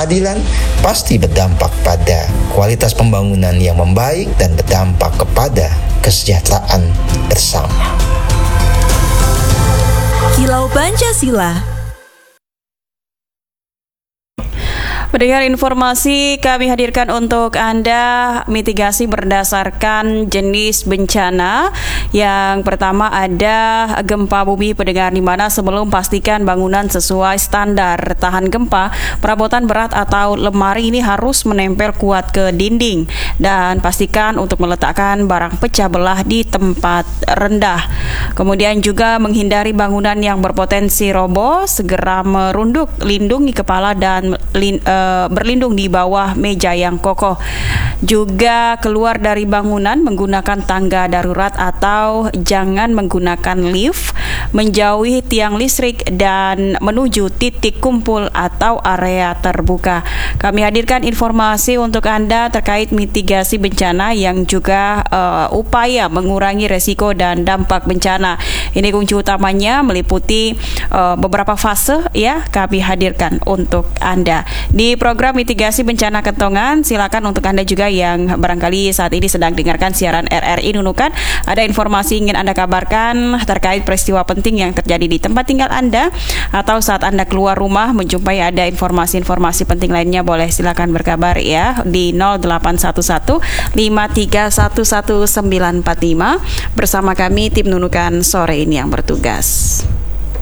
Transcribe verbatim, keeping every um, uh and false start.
keadilan pasti berdampak pada kualitas pembangunan yang membaik dan berdampak kepada kesejahteraan bersama. Kilau Pancasila. Mendengar informasi kami hadirkan untuk Anda mitigasi berdasarkan jenis bencana. Yang pertama ada gempa bumi pendengar, di mana sebelum pastikan bangunan sesuai standar tahan gempa, perabotan berat atau lemari ini harus menempel kuat ke dinding dan pastikan untuk meletakkan barang pecah belah di tempat rendah. Kemudian juga menghindari bangunan yang berpotensi roboh, segera merunduk, lindungi kepala dan lin, uh, berlindung di bawah meja yang kokoh. Juga keluar dari bangunan menggunakan tangga darurat atau jangan menggunakan lift, menjauhi tiang listrik dan menuju titik kumpul atau area terbuka. Kami hadirkan informasi untuk Anda terkait mitigasi bencana yang juga uh, upaya mengurangi resiko dan dampak bencana. Ini kunci utamanya meliputi uh, beberapa fase ya kami hadirkan untuk Anda. Di program mitigasi bencana Kentongan, silakan untuk Anda juga yang barangkali saat ini sedang dengarkan siaran R R I Nunukan, ada informasi ingin Anda kabarkan terkait peristiwa penting yang terjadi di tempat tinggal Anda, atau saat Anda keluar rumah menjumpai ada informasi-informasi penting lainnya, boleh silakan berkabar ya di nol delapan satu satu lima tiga satu satu sembilan empat lima bersama kami tim Nunukan sore ini yang bertugas.